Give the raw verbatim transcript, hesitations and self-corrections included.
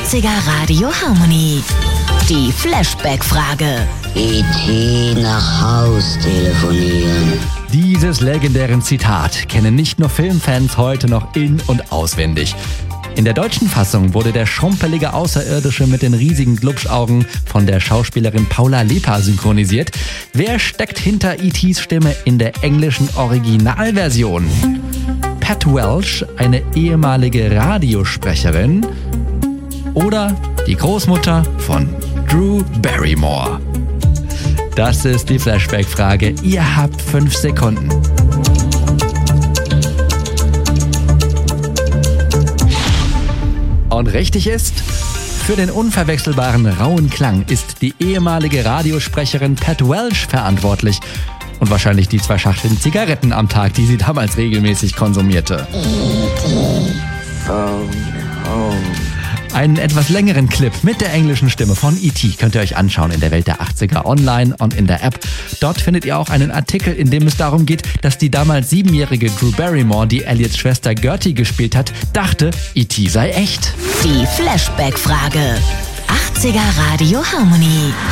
achtziger Radio Harmony. Die Flashback-Frage. E T nach Haus telefonieren. Dieses legendären Zitat kennen nicht nur Filmfans heute noch in- und auswendig. In der deutschen Fassung wurde der schrumpelige Außerirdische mit den riesigen Glubschaugen von der Schauspielerin Paula Lepa synchronisiert. Wer steckt hinter E Ts Stimme in der englischen Originalversion? Pat Welsh, eine ehemalige Radiosprecherin, oder die Großmutter von Drew Barrymore? Das ist die Flashback-Frage. Ihr habt fünf Sekunden. Und richtig ist, für den unverwechselbaren rauen Klang ist die ehemalige Radiosprecherin Pat Welsh verantwortlich. Und wahrscheinlich die zwei Schachteln Zigaretten am Tag, die sie damals regelmäßig konsumierte. Einen etwas längeren Clip mit der englischen Stimme von E T könnt ihr euch anschauen in der Welt der achtziger online und in der App. Dort findet ihr auch einen Artikel, in dem es darum geht, dass die damals siebenjährige Drew Barrymore, die Elliots Schwester Gertie gespielt hat, dachte, E T sei echt. Die Flashback-Frage. achtziger Radio Harmony.